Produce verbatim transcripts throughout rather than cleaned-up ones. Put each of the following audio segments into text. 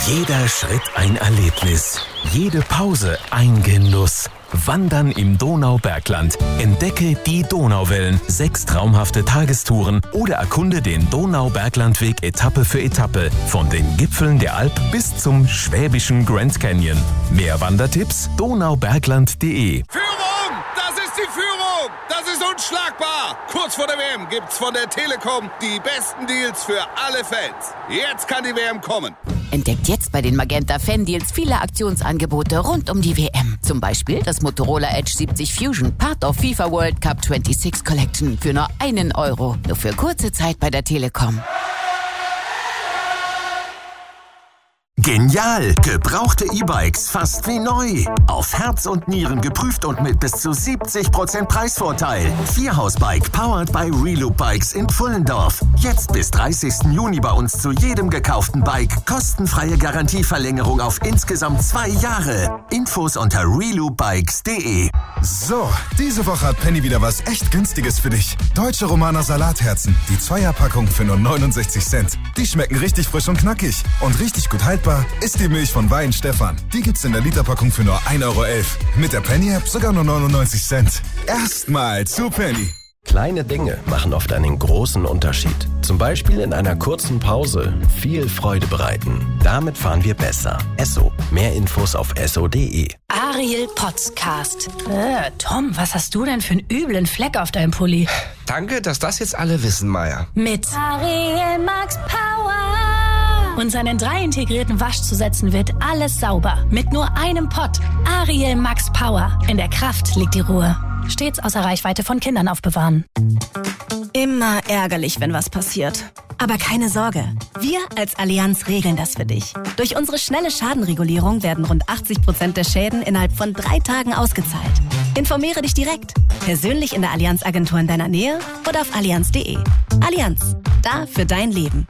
Jeder Schritt ein Erlebnis, jede Pause ein Genuss. Wandern im Donaubergland. Entdecke die Donauwellen, sechs traumhafte Tagestouren oder erkunde den Donauberglandweg Etappe für Etappe. Von den Gipfeln der Alp bis zum schwäbischen Grand Canyon. Mehr Wandertipps donaubergland punkt de. Führung! Das ist die Führung! Das ist unschlagbar! Kurz vor der W M gibt's von der Telekom die besten Deals für alle Fans. Jetzt kann die W M kommen. Entdeckt jetzt bei den Magenta Fan Deals viele Aktionsangebote rund um die W M. Zum Beispiel das Motorola Edge siebzig Fusion, Part of FIFA World Cup sechsundzwanzig Collection für nur einen Euro. Nur für kurze Zeit bei der Telekom. Genial! Gebrauchte E-Bikes fast wie neu. Auf Herz und Nieren geprüft und mit bis zu siebzig Prozent Preisvorteil. Vierhausbike powered by Reloop Bikes in Pfullendorf. Jetzt bis dreißigsten Juni bei uns zu jedem gekauften Bike kostenfreie Garantieverlängerung auf insgesamt zwei Jahre. Infos unter reloop bikes punkt de. So, diese Woche hat Penny wieder was echt Günstiges für dich. Deutsche Romaner Salatherzen. Die Zweierpackung für nur neunundsechzig Cent. Die schmecken richtig frisch und knackig. Und richtig gut haltbar ist die Milch von Weihenstephan. Die gibt's in der Literpackung für nur ein Euro elf. Mit der Penny-App sogar nur neunundneunzig Cent. Erstmal zu Penny. Kleine Dinge machen oft einen großen Unterschied. Zum Beispiel in einer kurzen Pause viel Freude bereiten. Damit fahren wir besser. Esso. Mehr Infos auf esso punkt de. Ariel Podcast. Äh, Tom, was hast du denn für einen üblen Fleck auf deinem Pulli? Danke, dass das jetzt alle wissen, Maya. Mit Ariel Max Power. Und seinen drei integrierten Waschzusätzen wird alles sauber. Mit nur einem Pott. Ariel Max Power. In der Kraft liegt die Ruhe. Stets außer Reichweite von Kindern aufbewahren. Immer ärgerlich, wenn was passiert. Aber keine Sorge, wir als Allianz regeln das für dich. Durch unsere schnelle Schadenregulierung werden rund achtzig Prozent der Schäden innerhalb von drei Tagen ausgezahlt. Informiere dich direkt, persönlich in der Allianz-Agentur in deiner Nähe oder auf allianz punkt de. Allianz, da für dein Leben.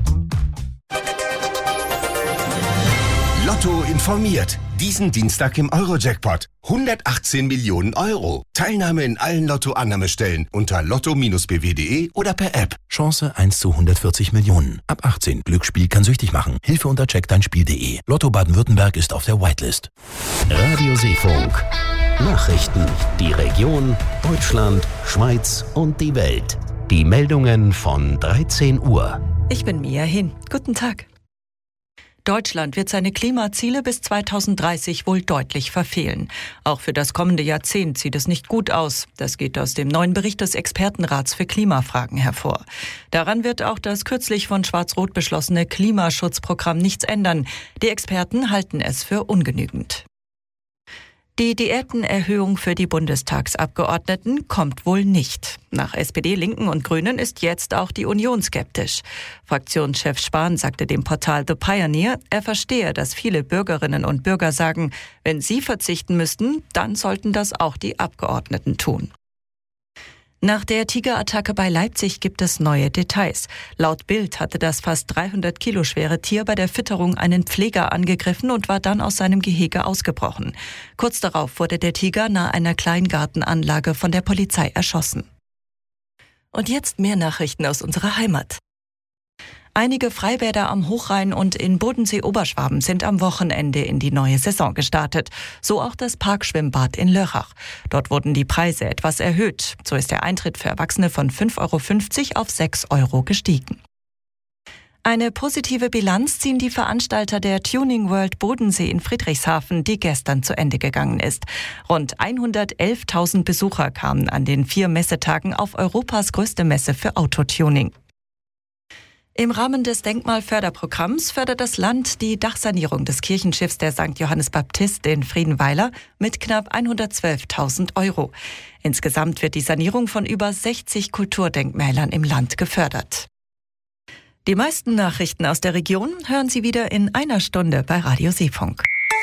Lotto informiert. Diesen Dienstag im Euro-Jackpot. hundertachtzehn Millionen Euro. Teilnahme in allen Lotto-Annahmestellen unter lotto Bindestrich b w punkt de oder per App. Chance eins zu hundertvierzig Millionen. Ab achtzehn. Glücksspiel kann süchtig machen. Hilfe unter check dein spiel punkt de. Lotto Baden-Württemberg ist auf der Whitelist. Radio Seefunk. Nachrichten. Die Region, Deutschland, Schweiz und die Welt. Die Meldungen von dreizehn Uhr. Ich bin Mia Hin. Guten Tag. Deutschland wird seine Klimaziele bis zweitausenddreißig wohl deutlich verfehlen. Auch für das kommende Jahrzehnt sieht es nicht gut aus. Das geht aus dem neuen Bericht des Expertenrats für Klimafragen hervor. Daran wird auch das kürzlich von Schwarz-Rot beschlossene Klimaschutzprogramm nichts ändern. Die Experten halten es für ungenügend. Die Diätenerhöhung für die Bundestagsabgeordneten kommt wohl nicht. Nach S P D, Linken und Grünen ist jetzt auch die Union skeptisch. Fraktionschef Spahn sagte dem Portal The Pioneer, er verstehe, dass viele Bürgerinnen und Bürger sagen, wenn sie verzichten müssten, dann sollten das auch die Abgeordneten tun. Nach der Tigerattacke bei Leipzig gibt es neue Details. Laut Bild hatte das fast dreihundert Kilo schwere Tier bei der Fütterung einen Pfleger angegriffen und war dann aus seinem Gehege ausgebrochen. Kurz darauf wurde der Tiger nahe einer Kleingartenanlage von der Polizei erschossen. Und jetzt mehr Nachrichten aus unserer Heimat. Einige Freibäder am Hochrhein und in Bodensee-Oberschwaben sind am Wochenende in die neue Saison gestartet. So auch das Parkschwimmbad in Lörrach. Dort wurden die Preise etwas erhöht. So ist der Eintritt für Erwachsene von fünf Euro fünfzig auf sechs Euro gestiegen. Eine positive Bilanz ziehen die Veranstalter der Tuning World Bodensee in Friedrichshafen, die gestern zu Ende gegangen ist. Rund hundertelftausend Besucher kamen an den vier Messetagen auf Europas größte Messe für Autotuning. Im Rahmen des Denkmalförderprogramms fördert das Land die Dachsanierung des Kirchenschiffs der Sankt Johannes Baptist in Friedenweiler mit knapp hundertzwölftausend Euro. Insgesamt wird die Sanierung von über sechzig Kulturdenkmälern im Land gefördert. Die meisten Nachrichten aus der Region hören Sie wieder in einer Stunde bei Radio Seefunk.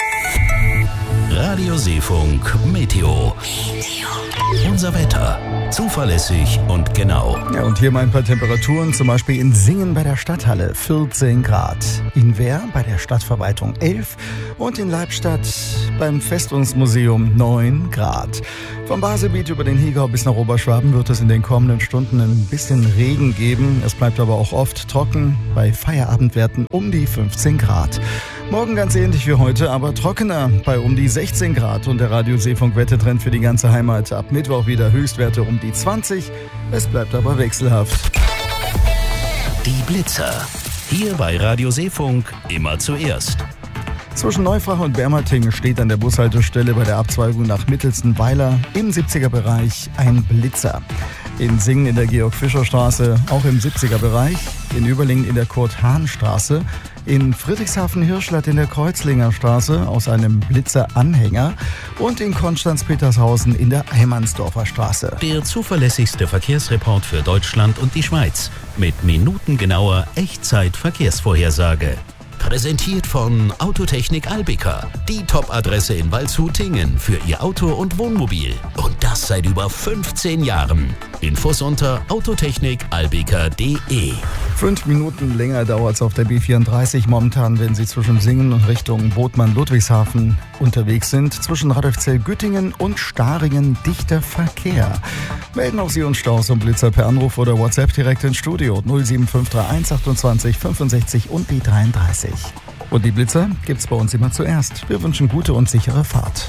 Radio Seefunk Meteo. Unser Wetter. Zuverlässig und genau. Ja, und hier mal ein paar Temperaturen, zum Beispiel in Singen bei der Stadthalle vierzehn Grad, in Wehr bei der Stadtverwaltung elf und in Leibstadt beim Festungsmuseum neun Grad. Vom Baselbiet über den Hegau bis nach Oberschwaben wird es in den kommenden Stunden ein bisschen Regen geben. Es bleibt aber auch oft trocken, bei Feierabendwerten um die fünfzehn Grad. Morgen ganz ähnlich wie heute, aber trockener bei um die sechzehn Grad und der Radio-Seefunk-Wettertrend für die ganze Heimat. Ab Mittwoch wieder Höchstwerte um die zwanzig. Es bleibt aber wechselhaft. Die Blitzer. Hier bei Radio Seefunk immer zuerst. Zwischen Neufach und Bermatingen steht an der Bushaltestelle bei der Abzweigung nach Mittelstenweiler im siebziger-Bereich ein Blitzer. In Singen in der Georg-Fischer-Straße auch im siebziger-Bereich, in Überlingen in der Kurt-Hahn-Straße, in Friedrichshafen-Hirschlatt in der Kreuzlinger Straße aus einem Blitzeranhänger und in Konstanz-Petershausen in der Eimannsdorfer Straße. Der zuverlässigste Verkehrsreport für Deutschland und die Schweiz mit minutengenauer Echtzeit-Verkehrsvorhersage. Präsentiert von Autotechnik Albika, die Top-Adresse in Waldshut-Tingen für Ihr Auto und Wohnmobil. Und das seit über fünfzehn Jahren. Infos unter autotechnik albika punkt de. Fünf Minuten länger dauert es auf der B vierunddreißig momentan, wenn Sie zwischen Singen und Richtung Bodmann-Ludwigshafen unterwegs sind. Zwischen Radolfzell-Güttingen und Staringen dichter Verkehr. Melden auch Sie uns Staus und Blitzer per Anruf oder WhatsApp direkt ins Studio null sieben fünf drei eins achtundzwanzig fünfundsechzig und die dreiunddreißig. Und die Blitzer gibt's bei uns immer zuerst. Wir wünschen gute und sichere Fahrt.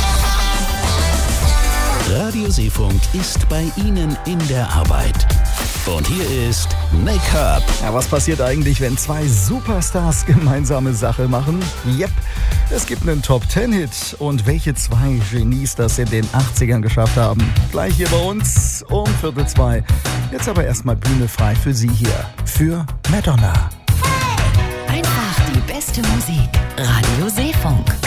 Radio Seefunk ist bei Ihnen in der Arbeit. Und hier ist Make-up. Ja, was passiert eigentlich, wenn zwei Superstars gemeinsame Sache machen? Yep, es gibt einen Top-Ten-Hit. Und welche zwei Genies das in den achtzigern geschafft haben? Gleich hier bei uns um Viertel zwei. Jetzt aber erstmal Bühne frei für Sie hier. Für Madonna. Einfach die beste Musik. Radio Seefunk.